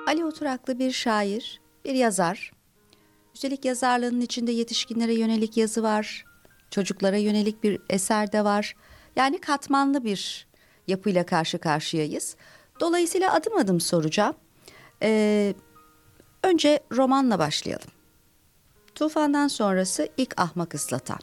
Ali Oturaklı bir şair, bir yazar. Üstelik yazarlığının içinde yetişkinlere yönelik yazı var, çocuklara yönelik bir eser de var. Yani katmanlı bir yapıyla karşı karşıyayız. Dolayısıyla adım adım soracağım. Ee, Önce romanla başlayalım. Tufandan sonrası ilk ahmak ıslatan.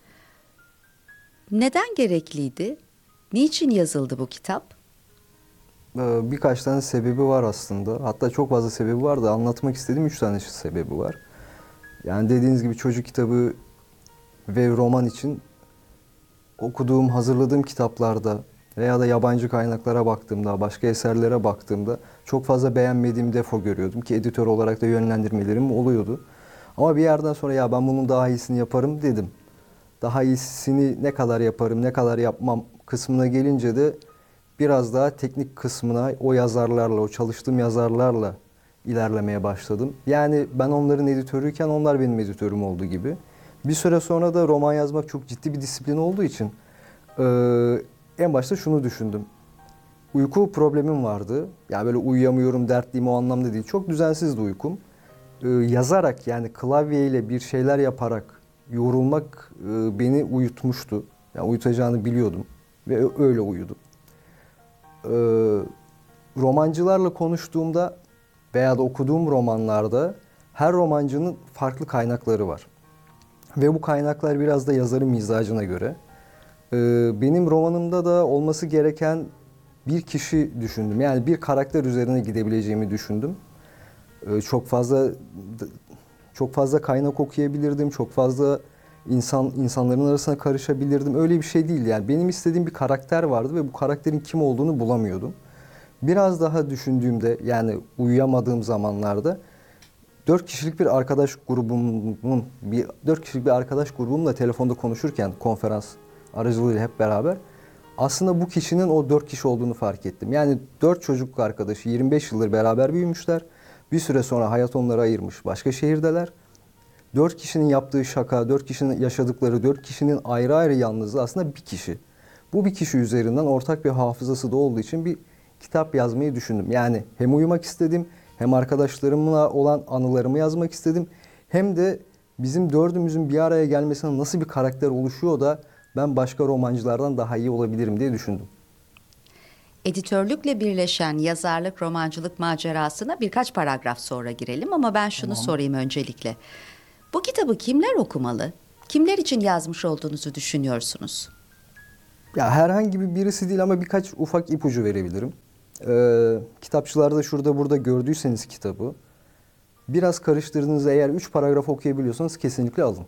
Neden gerekliydi? Niçin yazıldı bu kitap? Birkaç tane sebebi var aslında. Hatta çok fazla sebebi var da anlatmak istediğim 3 tane sebebi var. Yani dediğiniz gibi çocuk kitabı ve roman için okuduğum, hazırladığım kitaplarda veya da yabancı kaynaklara baktığımda, başka eserlere baktığımda çok fazla beğenmediğim defo görüyordum ki editör olarak da yönlendirmelerim oluyordu. Ama bir yerden sonra ya ben bunun daha iyisini yaparım dedim. Daha iyisini ne kadar yaparım, ne kadar yapmam kısmına gelince de biraz daha teknik kısmına o yazarlarla, o çalıştığım yazarlarla ilerlemeye başladım. Yani ben onların editörüyken onlar benim editörüm oldu gibi. Bir süre sonra da roman yazmak çok ciddi bir disiplin olduğu için en başta şunu düşündüm. Uyku problemim vardı. Yani böyle uyuyamıyorum, dertliyim o anlamda değil. Çok düzensizdi uykum. Yazarak yani klavyeyle bir şeyler yaparak yorulmak beni uyutmuştu. Yani uyutacağını biliyordum ve öyle uyudum. Ee, Romancılarla konuştuğumda veya da okuduğum romanlarda her romancının farklı kaynakları var. Ve bu kaynaklar biraz da yazarın mizacına göre. Benim romanımda da olması gereken bir kişi düşündüm. Yani bir karakter üzerine gidebileceğimi düşündüm. Çok fazla kaynak okuyabilirdim. Çok fazla insanların arasına karışabilirdim. Öyle bir şey değil yani. Benim istediğim bir karakter vardı ve bu karakterin kim olduğunu bulamıyordum. Biraz daha düşündüğümde yani uyuyamadığım zamanlarda 4 kişilik bir arkadaş grubumla telefonda konuşurken konferans aracılığıyla hep beraber aslında bu kişinin o 4 kişi olduğunu fark ettim. Yani 4 çocukluk arkadaşı 25 yıldır beraber büyümüşler. Bir süre sonra hayat onları ayırmış. Başka şehirdeler. 4 kişinin yaptığı şaka, 4 kişinin yaşadıkları, 4 kişinin ayrı ayrı yalnızlığı aslında bir kişi. Bu bir kişi üzerinden ortak bir hafızası da olduğu için bir kitap yazmayı düşündüm. Yani hem uyumak istedim, hem arkadaşlarımla olan anılarımı yazmak istedim. Hem de bizim dördümüzün bir araya gelmesine nasıl bir karakter oluşuyor da ben başka romancılardan daha iyi olabilirim diye düşündüm. Editörlükle birleşen yazarlık, romancılık macerasına birkaç paragraf sonra girelim ama ben şunu Tamam. sorayım öncelikle. Bu kitabı kimler okumalı? Kimler için yazmış olduğunuzu düşünüyorsunuz? Ya herhangi birisi değil ama birkaç ufak ipucu verebilirim. Kitapçılarda şurada burada gördüyseniz kitabı biraz karıştırdığınızda eğer 3 paragraf okuyabiliyorsanız kesinlikle alın.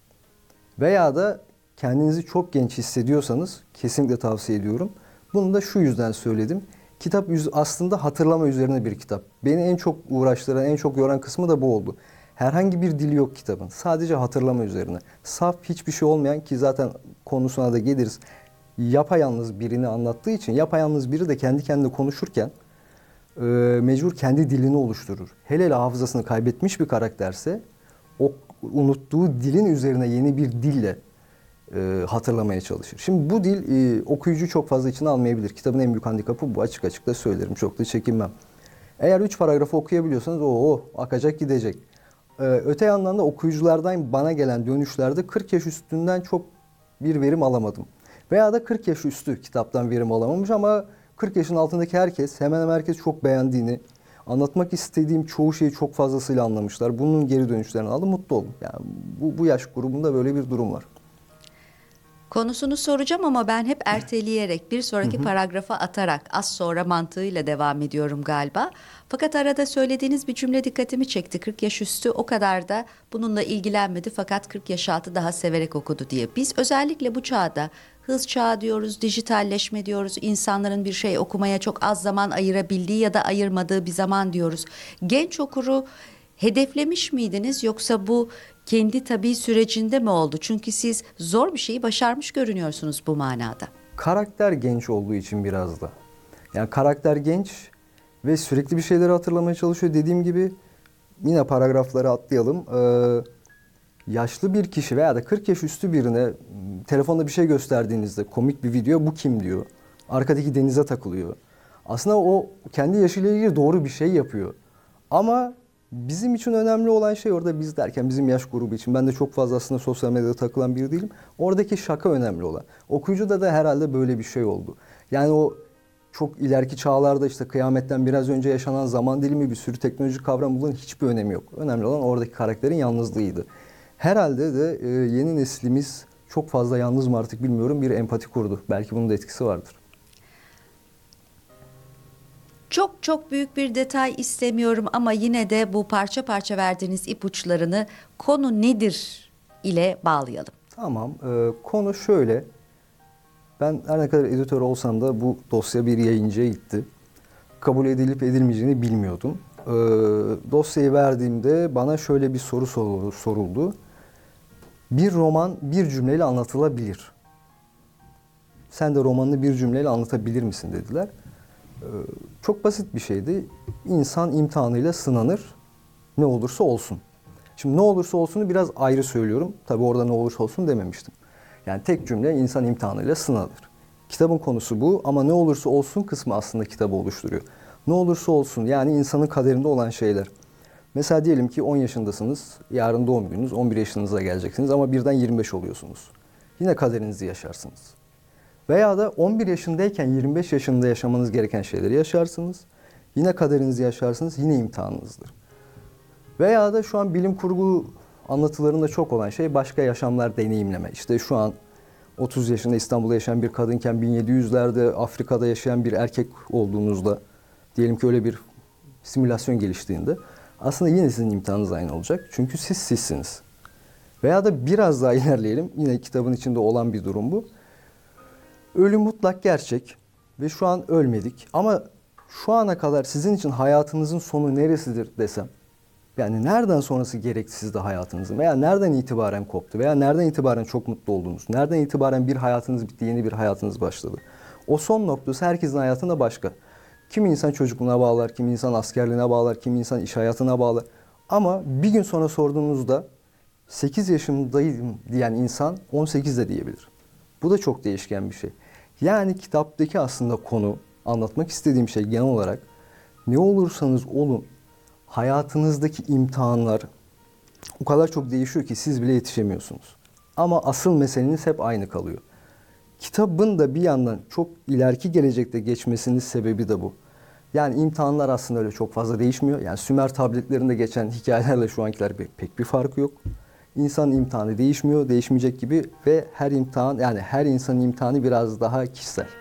Veya da kendinizi çok genç hissediyorsanız kesinlikle tavsiye ediyorum. Bunu da şu yüzden söyledim. Kitap aslında hatırlama üzerine bir kitap. Beni en çok uğraştıran, en çok yoran kısmı da bu oldu. Herhangi bir dili yok kitabın. Sadece hatırlama üzerine. Saf hiçbir şey olmayan ki zaten konusuna da geliriz. Yapayalnız birini anlattığı için yapayalnız biri de kendi kendine konuşurken mecbur kendi dilini oluşturur. Hele hele hafızasını kaybetmiş bir karakterse o unuttuğu dilin üzerine yeni bir dille hatırlamaya çalışır. Şimdi bu dil okuyucu çok fazla içine almayabilir. Kitabın en büyük handikapı bu, açık açık da söylerim. Çok da çekinmem. Eğer 3 paragrafı okuyabiliyorsanız o akacak gidecek. Öte yandan da okuyuculardan bana gelen dönüşlerde 40 yaş üstünden çok bir verim alamadım. Veya da 40 yaş üstü kitaptan verim alamamış ama 40 yaşın altındaki herkes, hemen hemen herkes çok beğendiğini, anlatmak istediğim çoğu şeyi çok fazlasıyla anlamışlar. Bunun geri dönüşlerini aldım, mutlu oldum. Yani bu yaş grubunda böyle bir durum var. Konusunu soracağım ama ben hep erteleyerek bir sonraki paragrafa atarak az sonra mantığıyla devam ediyorum galiba. Fakat arada söylediğiniz bir cümle dikkatimi çekti. 40 yaş üstü o kadar da bununla ilgilenmedi fakat 40 yaş altı daha severek okudu diye. Biz özellikle bu çağda hız çağı diyoruz, dijitalleşme diyoruz, insanların bir şey okumaya çok az zaman ayırabildiği ya da ayırmadığı bir zaman diyoruz. Genç okuru hedeflemiş miydiniz yoksa bu kendi tabii sürecinde mi oldu? Çünkü siz zor bir şeyi başarmış görünüyorsunuz bu manada. Karakter genç olduğu için biraz da. Yani karakter genç ve sürekli bir şeyleri hatırlamaya çalışıyor. Dediğim gibi yine paragrafları atlayalım. Yaşlı bir kişi veya da 40 yaş üstü birine telefonda bir şey gösterdiğinizde komik bir video bu kim diyor. Arkadaki denize takılıyor. Aslında o kendi yaşıyla ilgili doğru bir şey yapıyor. Ama bizim için önemli olan şey orada biz derken bizim yaş grubu için. Ben de çok fazla aslında sosyal medyada takılan biri değilim. Oradaki şaka önemli olan. Okuyucuda da herhalde böyle bir şey oldu. Yani o çok ileriki çağlarda işte kıyametten biraz önce yaşanan zaman dilimi bir sürü teknolojik kavram bunların hiçbir önemi yok. Önemli olan oradaki karakterin yalnızlığıydı. Herhalde de yeni neslimiz çok fazla yalnız mı artık bilmiyorum bir empati kurdu. Belki bunun da etkisi vardır. Çok çok büyük bir detay istemiyorum ama yine de bu parça parça verdiğiniz ipuçlarını konu nedir ile bağlayalım. Tamam, konu şöyle. Ben her ne kadar editör olsam da bu dosya bir yayıncıya gitti. Kabul edilip edilmeyeceğini bilmiyordum. Dosyayı verdiğimde bana şöyle bir soru soruldu. Bir roman bir cümleyle anlatılabilir. Sen de romanını bir cümleyle anlatabilir misin dediler. Çok basit bir şeydi. İnsan imtihanıyla sınanır, ne olursa olsun. Şimdi ne olursa olsunu biraz ayrı söylüyorum. Tabii orada ne olursa olsun dememiştim. Yani tek cümle insan imtihanıyla sınanır. Kitabın konusu bu ama ne olursa olsun kısmı aslında kitabı oluşturuyor. Ne olursa olsun yani insanın kaderinde olan şeyler. Mesela diyelim ki 10 yaşındasınız, yarın doğum gününüz, 11 yaşınıza geleceksiniz ama birden 25 oluyorsunuz. Yine kaderinizi yaşarsınız. Veya da 11 yaşındayken 25 yaşında yaşamanız gereken şeyleri yaşarsınız. Yine kaderinizi yaşarsınız, yine imtihanınızdır. Veya da şu an bilim kurgu anlatılarında çok olan şey başka yaşamlar deneyimleme. İşte şu an 30 yaşında İstanbul'da yaşayan bir kadınken 1700'lerde Afrika'da yaşayan bir erkek olduğunuzda diyelim ki öyle bir simülasyon geliştiğinde aslında yine sizin imtihanınız aynı olacak. Çünkü siz sizsiniz. Veya da biraz daha ilerleyelim. Yine kitabın içinde olan bir durum bu. Ölüm mutlak gerçek ve şu an ölmedik. Ama şu ana kadar sizin için hayatınızın sonu neresidir desem, yani nereden sonrası gereksizdi hayatınızın veya nereden itibaren koptu veya nereden itibaren çok mutlu oldunuz, nereden itibaren bir hayatınız bitti, yeni bir hayatınız başladı. O son noktası herkesin hayatında başka. Kimi insan çocukluğuna bağlar, kimi insan askerliğine bağlar, kimi insan iş hayatına bağlar. Ama bir gün sonra sorduğunuzda 8 yaşındayım diyen insan 18 de diyebilir. Bu da çok değişken bir şey. Yani kitaptaki aslında konu, anlatmak istediğim şey genel olarak ne olursanız olun hayatınızdaki imtihanlar o kadar çok değişiyor ki siz bile yetişemiyorsunuz. Ama asıl meseleniz hep aynı kalıyor. Kitabın da bir yandan çok ileriki gelecekte geçmesinin sebebi de bu. Yani imtihanlar aslında öyle çok fazla değişmiyor. Yani Sümer tabletlerinde geçen hikayelerle şu ankiler pek bir farkı yok. İnsanın imtihanı değişmiyor, değişmeyecek gibi ve her imtihan yani her insanın imtihanı biraz daha kişisel.